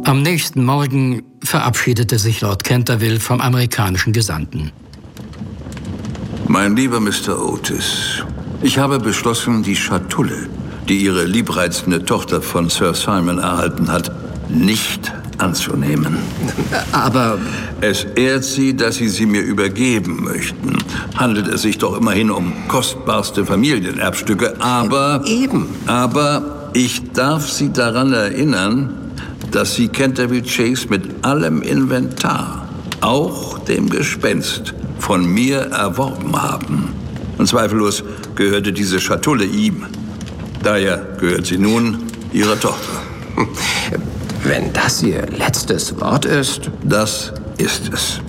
Am nächsten Morgen verabschiedete sich Lord Canterville vom amerikanischen Gesandten. Mein lieber Mr. Otis, ich habe beschlossen, die Schatulle, die Ihre liebreizende Tochter von Sir Simon erhalten hat, nicht anzunehmen. Aber... Es ehrt Sie, dass Sie sie mir übergeben möchten. Handelt es sich doch immerhin um kostbarste Familienerbstücke, aber... Eben. Aber ich darf Sie daran erinnern, dass Sie Canterville Chase mit allem Inventar, auch dem Gespenst, von mir erworben haben. Und zweifellos gehörte diese Schatulle ihm. Daher gehört sie nun Ihrer Tochter. Wenn das Ihr letztes Wort ist? Das ist es.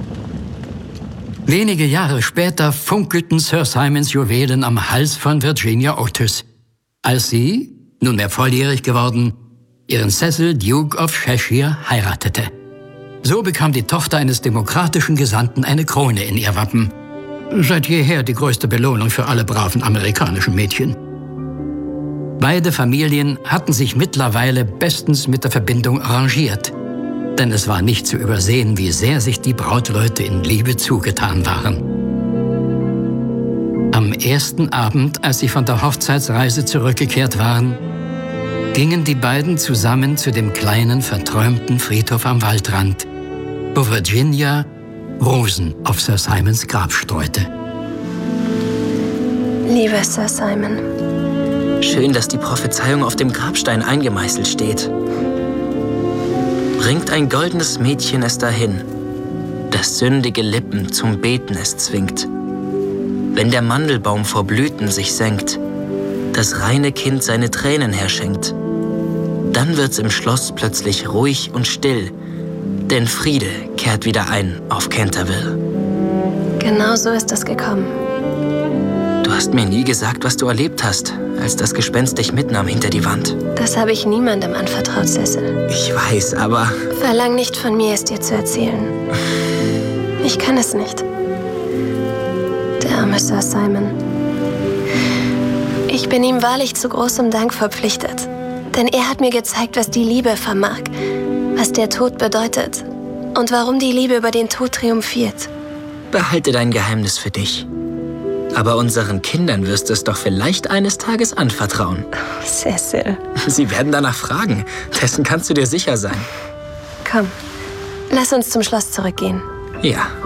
Wenige Jahre später funkelten Sir Simons Juwelen am Hals von Virginia Otis, als sie, nunmehr volljährig geworden, ihren Cecil Duke of Cheshire heiratete. So bekam die Tochter eines demokratischen Gesandten eine Krone in ihr Wappen. Seit jeher die größte Belohnung für alle braven amerikanischen Mädchen. Beide Familien hatten sich mittlerweile bestens mit der Verbindung arrangiert. Denn es war nicht zu übersehen, wie sehr sich die Brautleute in Liebe zugetan waren. Am ersten Abend, als sie von der Hochzeitsreise zurückgekehrt waren, gingen die beiden zusammen zu dem kleinen, verträumten Friedhof am Waldrand, wo Virginia Rosen auf Sir Simons Grab streute. Lieber Sir Simon. Schön, dass die Prophezeiung auf dem Grabstein eingemeißelt steht. Bringt ein goldenes Mädchen es dahin, das sündige Lippen zum Beten es zwingt. Wenn der Mandelbaum vor Blüten sich senkt, das reine Kind seine Tränen herschenkt, dann wird's im Schloss plötzlich ruhig und still, denn Friede kehrt wieder ein auf Canterville. Genau so ist es gekommen. Du hast mir nie gesagt, was du erlebt hast, als das Gespenst dich mitnahm hinter die Wand. Das habe ich niemandem anvertraut, Cecil. Ich weiß, aber... Verlang nicht von mir, es dir zu erzählen. Ich kann es nicht. Der arme Sir Simon. Ich bin ihm wahrlich zu großem Dank verpflichtet. Denn er hat mir gezeigt, was die Liebe vermag, was der Tod bedeutet und warum die Liebe über den Tod triumphiert. Behalte dein Geheimnis für dich. Aber unseren Kindern wirst du es doch vielleicht eines Tages anvertrauen. Oh, Cecil. Sie werden danach fragen. Dessen kannst du dir sicher sein. Komm, lass uns zum Schloss zurückgehen. Ja.